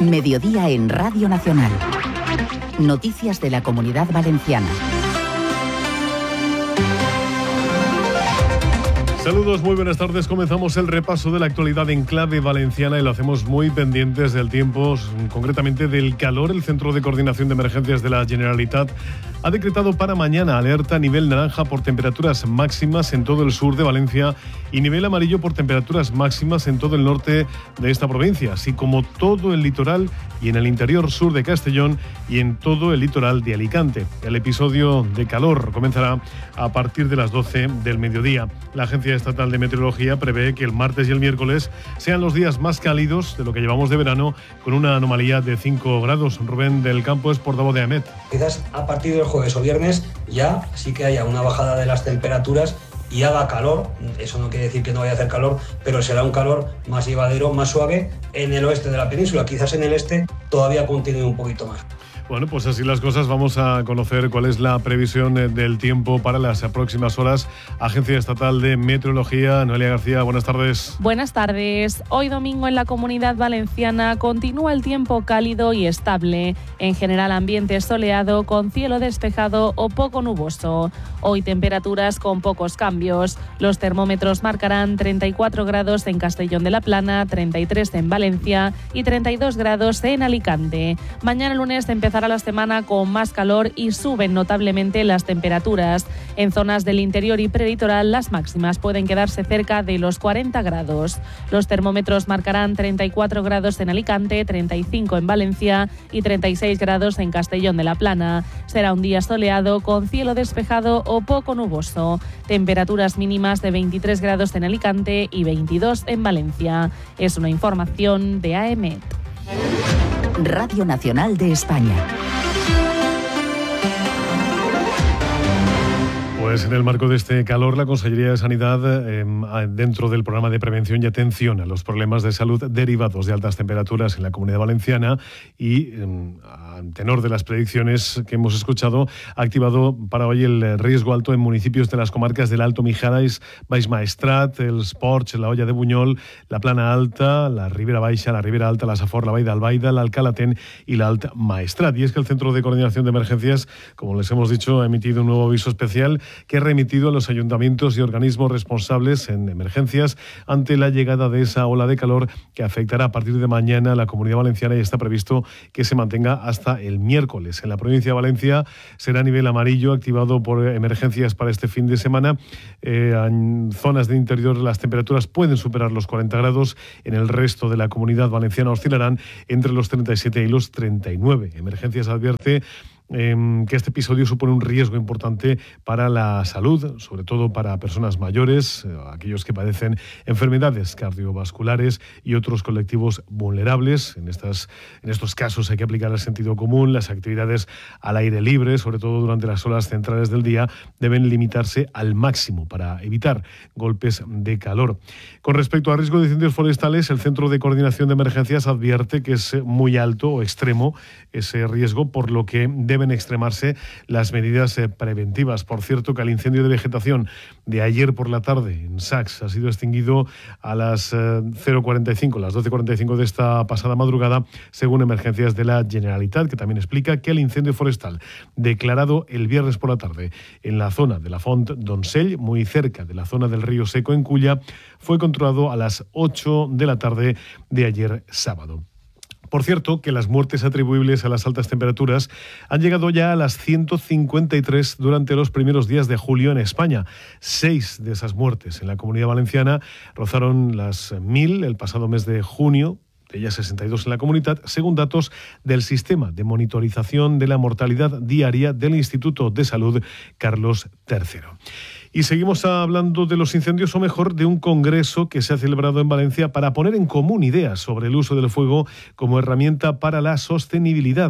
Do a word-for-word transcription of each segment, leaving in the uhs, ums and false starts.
Mediodía en Radio Nacional. Noticias de la Comunidad Valenciana. Saludos, muy buenas tardes. Comenzamos el repaso de la actualidad en clave valenciana y lo hacemos muy pendientes del tiempo, concretamente del calor. El Centro de Coordinación de Emergencias de la Generalitat ha decretado para mañana alerta a nivel naranja por temperaturas máximas en todo el sur de Valencia y nivel amarillo por temperaturas máximas en todo el norte de esta provincia, así como todo el litoral y en el interior sur de Castellón y en todo el litoral de Alicante. El episodio de calor comenzará a partir de las doce del mediodía. La Agencia Estatal de Meteorología prevé que el martes y el miércoles sean los días más cálidos de lo que llevamos de verano, con una anomalía de cinco grados. Rubén del Campo es portavoz de AEMET. Quizás a partir del jueves o viernes ya sí que haya una bajada de las temperaturas y haga calor. Eso no quiere decir que no vaya a hacer calor, pero será un calor más llevadero, más suave en el oeste de la península. Quizás en el este todavía continúe un poquito más. Bueno, pues así las cosas. Vamos a conocer cuál es la previsión del tiempo para las próximas horas. Agencia Estatal de Meteorología, Noelia García, buenas tardes. Buenas tardes. Hoy domingo en la Comunidad Valenciana continúa el tiempo cálido y estable. En general ambiente soleado con cielo despejado o poco nuboso. Hoy temperaturas con pocos cambios. Los termómetros marcarán treinta y cuatro grados en Castellón de la Plana, treinta y tres en Valencia y treinta y dos grados en Alicante. Mañana lunes empezará a la semana con más calor y suben notablemente las temperaturas. En zonas del interior y prelitoral las máximas pueden quedarse cerca de los cuarenta grados. Los termómetros marcarán treinta y cuatro grados en Alicante, treinta y cinco en Valencia y treinta y seis grados en Castellón de la Plana. Será un día soleado con cielo despejado o poco nuboso. Temperaturas mínimas de veintitrés grados en Alicante y veintidós en Valencia. Es una información de AEMET. Radio Nacional de España. Pues en el marco de este calor, la Consellería de Sanidad, eh, dentro del programa de prevención y atención a los problemas de salud derivados de altas temperaturas en la Comunidad Valenciana y, eh, a tenor de las predicciones que hemos escuchado, ha activado para hoy el riesgo alto en municipios de las comarcas del Alto Mijares, Baix Maestrat, el Sports, la Hoya de Buñol, la Plana Alta, la Ribera Baixa, la Ribera Alta, la Safor, la Vall d'Albaida, la Alcalatén y la Alt Maestrat. Y es que el Centro de Coordinación de Emergencias, como les hemos dicho, ha emitido un nuevo aviso especial que ha remitido a los ayuntamientos y organismos responsables en emergencias ante la llegada de esa ola de calor que afectará a partir de mañana a la Comunidad Valenciana y está previsto que se mantenga hasta el miércoles. En la provincia de Valencia será a nivel amarillo, activado por emergencias para este fin de semana. Eh, en zonas de interior las temperaturas pueden superar los cuarenta grados. En el resto de la Comunidad Valenciana oscilarán entre los treinta y siete y los treinta y nueve. Emergencias advierte Eh, que este episodio supone un riesgo importante para la salud, sobre todo para personas mayores, eh, aquellos que padecen enfermedades cardiovasculares y otros colectivos vulnerables. En, estas, en estos casos hay que aplicar el sentido común. Las actividades al aire libre, sobre todo durante las horas centrales del día, deben limitarse al máximo para evitar golpes de calor. Con respecto al riesgo de incendios forestales, el Centro de Coordinación de Emergencias advierte que es muy alto o extremo ese riesgo, por lo que debe deben extremarse las medidas eh, preventivas. Por cierto, que el incendio de vegetación de ayer por la tarde en Sax ha sido extinguido a las eh, cero cuarenta y cinco, las doce cuarenta y cinco de esta pasada madrugada, según emergencias de la Generalitat, que también explica que el incendio forestal declarado el viernes por la tarde en la zona de la Font d'Onsell, muy cerca de la zona del Río Seco en Culla, fue controlado a las ocho de la tarde de ayer sábado. Por cierto, que las muertes atribuibles a las altas temperaturas han llegado ya a las ciento cincuenta y tres durante los primeros días de julio en España. Seis de esas muertes en la Comunidad Valenciana rozaron las mil el pasado mes de junio, de ellas sesenta y dos en la comunidad, según datos del Sistema de Monitorización de la Mortalidad Diaria del Instituto de Salud Carlos tercero. Y seguimos hablando de los incendios, o mejor, de un congreso que se ha celebrado en Valencia para poner en común ideas sobre el uso del fuego como herramienta para la sostenibilidad.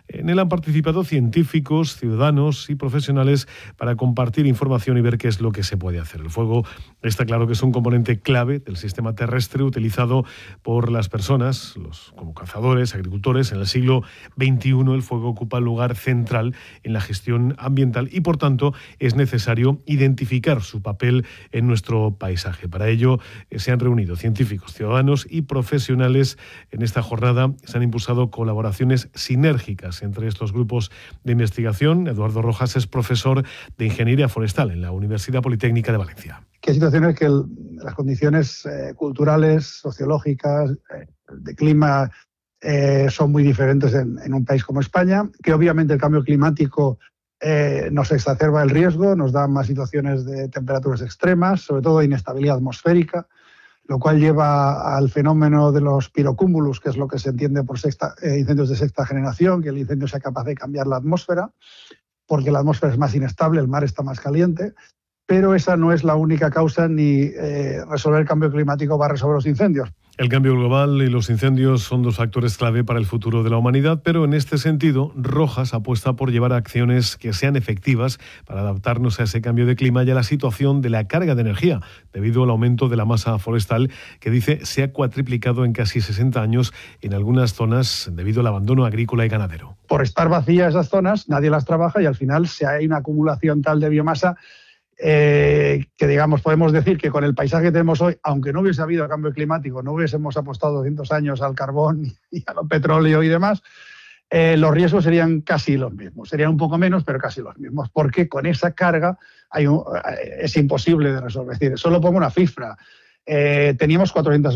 En él han participado científicos, ciudadanos y profesionales para compartir información y ver qué es lo que se puede hacer. El fuego está claro que es un componente clave del sistema terrestre utilizado por las personas, los, como cazadores, agricultores. En el siglo veintiuno el fuego ocupa un lugar central en la gestión ambiental y, por tanto, es necesario identificar su papel en nuestro paisaje. Para ello eh, se han reunido científicos, ciudadanos y profesionales. En esta jornada se han impulsado colaboraciones sinérgicas entre estos grupos de investigación. Eduardo Rojas es profesor de Ingeniería Forestal en la Universidad Politécnica de Valencia. Que hay situaciones que el, las condiciones eh, culturales, sociológicas, eh, de clima eh, son muy diferentes en, en un país como España, que obviamente el cambio climático eh, nos exacerba el riesgo, nos da más situaciones de temperaturas extremas, sobre todo de inestabilidad atmosférica, lo cual lleva al fenómeno de los pirocúmulos, que es lo que se entiende por sexta, eh, incendios de sexta generación, que el incendio sea capaz de cambiar la atmósfera, porque la atmósfera es más inestable, el mar está más caliente. Pero esa no es la única causa, ni eh, resolver el cambio climático va a resolver los incendios. El cambio global y los incendios son dos factores clave para el futuro de la humanidad, pero en este sentido, Rojas apuesta por llevar acciones que sean efectivas para adaptarnos a ese cambio de clima y a la situación de la carga de energía, debido al aumento de la masa forestal, que dice se ha cuatriplicado en casi sesenta años en algunas zonas debido al abandono agrícola y ganadero. Por estar vacías esas zonas, nadie las trabaja y al final se hay una acumulación tal de biomasa Eh, que digamos podemos decir que con el paisaje que tenemos hoy, aunque no hubiese habido cambio climático, no hubiésemos apostado doscientos años al carbón y al petróleo y demás, eh, los riesgos serían casi los mismos, serían un poco menos, pero casi los mismos, porque con esa carga hay un, es imposible de resolver. Es decir, solo pongo una cifra, eh, teníamos cuatrocientos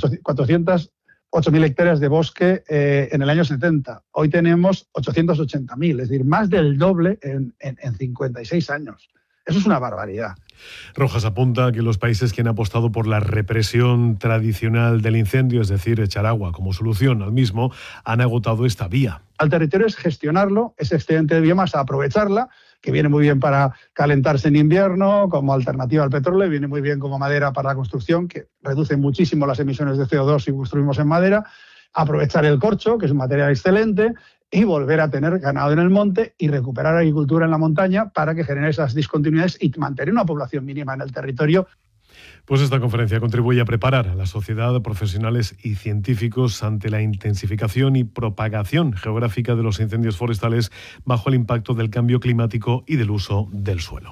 ocho mil hectáreas de bosque eh, en el año setenta, hoy tenemos ochocientos ochenta mil, es decir, más del doble en, en, en cincuenta y seis años. Eso es una barbaridad. Rojas apunta que los países que han apostado por la represión tradicional del incendio, es decir, echar agua como solución al mismo, han agotado esta vía. Al territorio es gestionarlo, ese excedente de biomasa, aprovecharla, que viene muy bien para calentarse en invierno, como alternativa al petróleo, viene muy bien como madera para la construcción, que reduce muchísimo las emisiones de C O dos si construimos en madera, aprovechar el corcho, que es un material excelente, y volver a tener ganado en el monte y recuperar agricultura en la montaña para que genere esas discontinuidades y mantener una población mínima en el territorio. Pues esta conferencia contribuye a preparar a la sociedad, profesionales y científicos ante la intensificación y propagación geográfica de los incendios forestales bajo el impacto del cambio climático y del uso del suelo.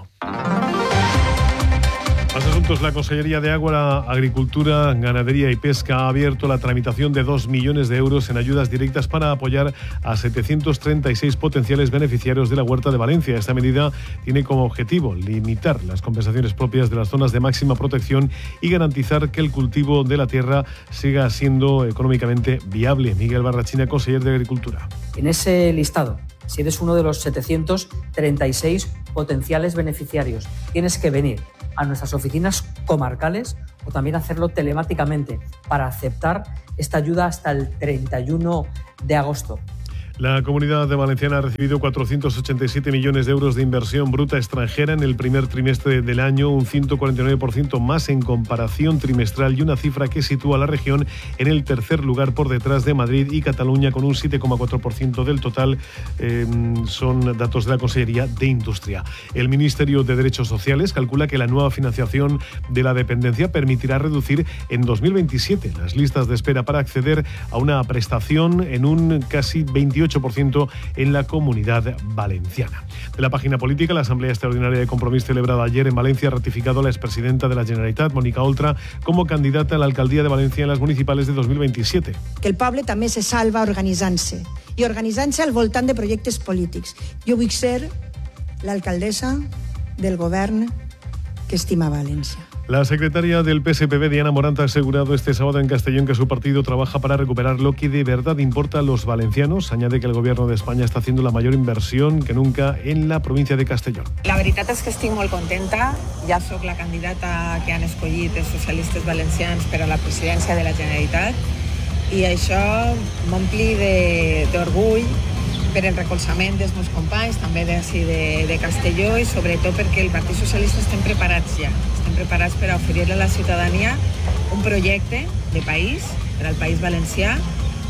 Más asuntos. La Consellería de Agua, Agricultura, Ganadería y Pesca ha abierto la tramitación de dos millones de euros en ayudas directas para apoyar a setecientos treinta y seis potenciales beneficiarios de la Huerta de Valencia. Esta medida tiene como objetivo limitar las compensaciones propias de las zonas de máxima protección y garantizar que el cultivo de la tierra siga siendo económicamente viable. Miguel Barrachina, conseller de Agricultura. En ese listado, si eres uno de los setecientos treinta y seis potenciales beneficiarios, tienes que venir a nuestras oficinas comarcales o también hacerlo telemáticamente para aceptar esta ayuda hasta el treinta y uno de agosto. La Comunidad de Valenciana ha recibido cuatrocientos ochenta y siete millones de euros de inversión bruta extranjera en el primer trimestre del año, un ciento cuarenta y nueve por ciento más en comparación trimestral y una cifra que sitúa a la región en el tercer lugar por detrás de Madrid y Cataluña con un siete coma cuatro por ciento del total. Eh, son datos de la Consellería de Industria. El Ministerio de Derechos Sociales calcula que la nueva financiación de la dependencia permitirá reducir en dos mil veintisiete las listas de espera para acceder a una prestación en un casi veintiocho por ciento en la Comunidad Valenciana. De la página política, la Asamblea Extraordinaria de Compromís celebrada ayer en Valencia ha ratificado a la expresidenta de la Generalitat, Mónica Oltra, como candidata a la alcaldía de Valencia en las municipales de dos mil veintisiete. Que el poble també se salva organitzant-se i organitzant-se al voltant de projectes polítics. Jo vull ser l'alcaldessa del govern que estima València. La secretaria del P S P B, Diana Morant, ha asegurado este sábado en Castellón que su partido trabaja para recuperar lo que de verdad importa a los valencianos. Añade que el gobierno de España está haciendo la mayor inversión que nunca en la provincia de Castellón. La veritat és que estic molt contenta. Ja sóc la candidata que han escollit els socialistes valencians per a la presidència de la Generalitat i això m'ompli d'orgull per el recolzament dels meus companys, també d'ací de, de Castelló i sobretot perquè el Partit Socialista estem preparats ja. Estem preparats per a oferir a la ciutadania un projecte de país, per al País Valencià,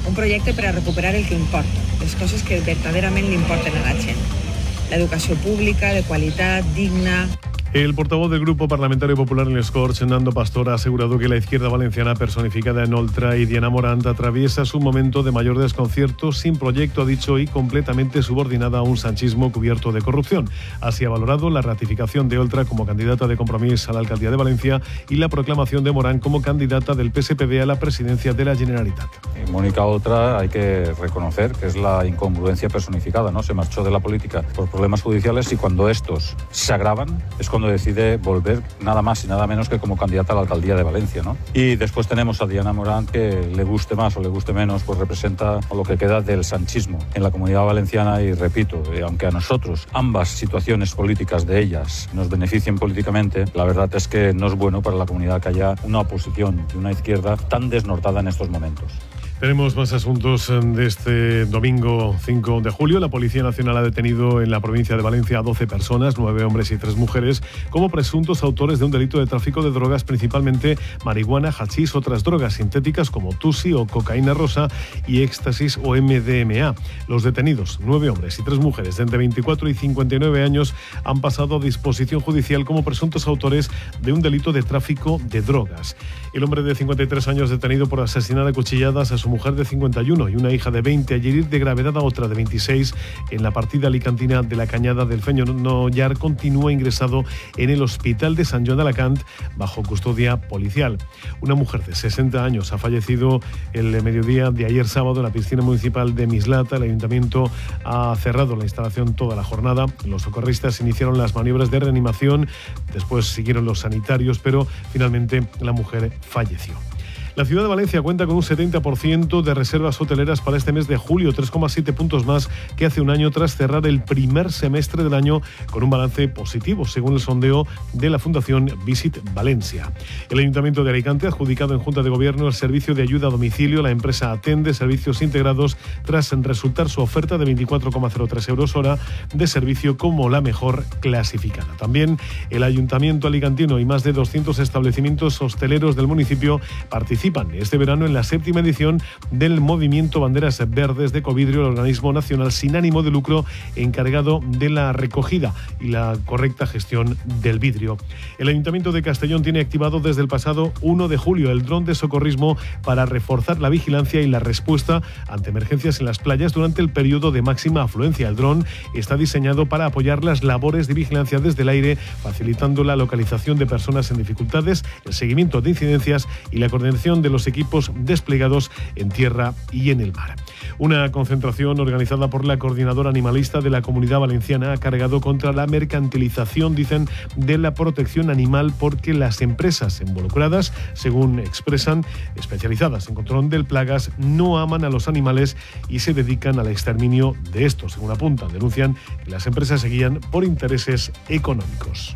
Un projecte per a recuperar el que importa, les coses que verdaderament li importen a la gent. L'educació pública, de qualitat, digna. El portavoz del Grupo Parlamentario Popular en les Corts, Nando Pastor, ha asegurado que la izquierda valenciana personificada en Oltra y Diana Morant atraviesa su momento de mayor desconcierto, sin proyecto, ha dicho, y completamente subordinada a un sanchismo cubierto de corrupción. Así ha valorado la ratificación de Oltra como candidata de Compromís a la alcaldía de Valencia y la proclamación de Morant como candidata del P S P B a la presidencia de la Generalitat. Mónica Oltra, hay que reconocer que es la incongruencia personificada, ¿no? Se marchó de la política por problemas judiciales y cuando estos se agravan es cuando decide volver nada más y nada menos que como candidata a la alcaldía de Valencia, ¿no? Y después tenemos a Diana Morant, que le guste más o le guste menos, pues representa lo que queda del sanchismo en la Comunidad Valenciana. Y repito, eh, aunque a nosotros ambas situaciones políticas de ellas nos beneficien políticamente, la verdad es que no es bueno para la comunidad que haya una oposición y una izquierda tan desnortada en estos momentos. Tenemos más asuntos de este domingo cinco de julio. La Policía Nacional ha detenido en la provincia de Valencia a doce personas, nueve hombres y tres mujeres, como presuntos autores de un delito de tráfico de drogas, principalmente marihuana, hachís, otras drogas sintéticas como tusi o cocaína rosa y éxtasis o M D M A. Los detenidos, nueve hombres y tres mujeres de entre veinticuatro y cincuenta y nueve años, han pasado a disposición judicial como presuntos autores de un delito de tráfico de drogas. El hombre de cincuenta y tres años, detenido por asesinar a cuchilladas a su mujer de cincuenta y uno y una hija de veinte, y herir de gravedad a otra de veintiséis en la partida alicantina de la Cañada del Feñonollar, continúa ingresado en el Hospital de Sant Joan d'Alacant bajo custodia policial. Una mujer de sesenta años ha fallecido el mediodía de ayer sábado en la piscina municipal de Mislata. El ayuntamiento ha cerrado la instalación toda la jornada. Los socorristas iniciaron las maniobras de reanimación, después siguieron los sanitarios, pero finalmente la mujer falleció. La ciudad de Valencia cuenta con un setenta por ciento de reservas hoteleras para este mes de julio, tres coma siete puntos más que hace un año, tras cerrar el primer semestre del año con un balance positivo, según el sondeo de la Fundación Visit Valencia. El Ayuntamiento de Alicante ha adjudicado en Junta de Gobierno el servicio de ayuda a domicilio. La empresa Atende Servicios Integrados, tras resultar su oferta de veinticuatro coma cero tres euros hora de servicio como la mejor clasificada. También el Ayuntamiento alicantino y más de doscientos establecimientos hosteleros del municipio participan este verano en la séptima edición del Movimiento Banderas Verdes de Covidrio, el organismo nacional sin ánimo de lucro encargado de la recogida y la correcta gestión del vidrio. El Ayuntamiento de Castellón tiene activado desde el pasado uno de julio el dron de socorrismo para reforzar la vigilancia y la respuesta ante emergencias en las playas durante el periodo de máxima afluencia. El dron está diseñado para apoyar las labores de vigilancia desde el aire, facilitando la localización de personas en dificultades, el seguimiento de incidencias y la coordinación de los equipos desplegados en tierra y en el mar. Una concentración organizada por la Coordinadora Animalista de la Comunidad Valenciana ha cargado contra la mercantilización, dicen, de la protección animal, porque las empresas involucradas, según expresan, especializadas en control de plagas, no aman a los animales y se dedican al exterminio de estos. Según apuntan, denuncian que las empresas se guían por intereses económicos.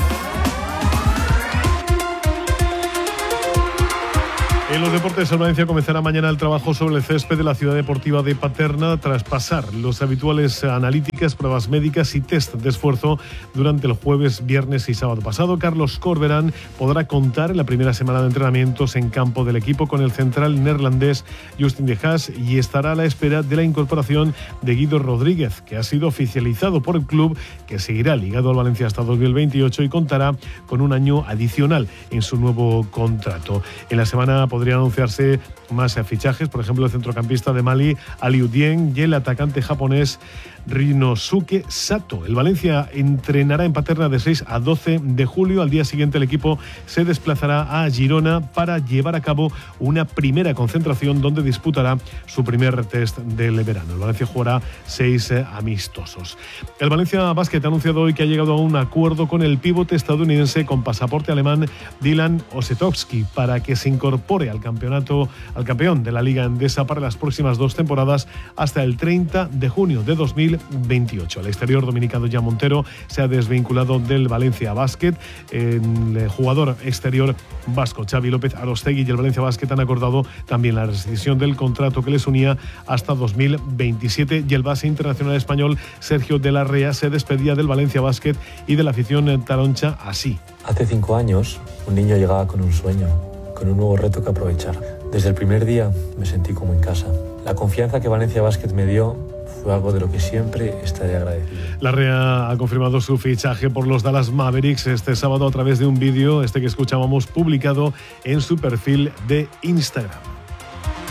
En los deportes, el Valencia comenzará mañana el trabajo sobre el césped de la ciudad deportiva de Paterna, tras pasar los habituales analíticas, pruebas médicas y test de esfuerzo durante el jueves, viernes y sábado pasado. Carlos Corberán podrá contar en la primera semana de entrenamientos en campo del equipo con el central neerlandés Justin de Haas, y estará a la espera de la incorporación de Guido Rodríguez, que ha sido oficializado por el club, que seguirá ligado al Valencia hasta dos mil veintiocho y contará con un año adicional en su nuevo contrato. En la semana podrá Podrían anunciarse más fichajes, por ejemplo, el centrocampista de Mali, Aliou Dieng, y el atacante japonés Rinosuke Sato. El Valencia entrenará en Paterna de seis a doce de julio. Al día siguiente el equipo se desplazará a Girona para llevar a cabo una primera concentración donde disputará su primer test del verano. El Valencia jugará seis amistosos. El Valencia Basket ha anunciado hoy que ha llegado a un acuerdo con el pivote estadounidense con pasaporte alemán Dylan Osetowski para que se incorpore al campeonato, al campeón de la Liga Endesa para las próximas dos temporadas hasta el treinta de junio de dos mil veintiocho. El exterior dominicano Jan Montero se ha desvinculado del Valencia Basket. El jugador exterior vasco Xavi López Arostegui y el Valencia Basket han acordado también la rescisión del contrato que les unía hasta dos mil veintisiete, y el base internacional español Sergio de la Rea se despedía del Valencia Basket y de la afición taroncha así. Hace cinco años un niño llegaba con un sueño, con un nuevo reto que aprovechar. Desde el primer día me sentí como en casa. La confianza que Valencia Basket me dio fue algo de lo que siempre estaré agradecido. Larrea ha confirmado su fichaje por los Dallas Mavericks este sábado a través de un vídeo, este que escuchábamos, publicado en su perfil de Instagram.